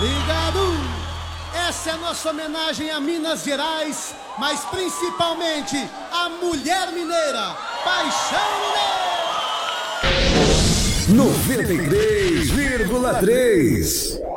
Ligado? Essa é a nossa homenagem a Minas Gerais, mas principalmente a mulher mineira, Paixão Mineira! 93,3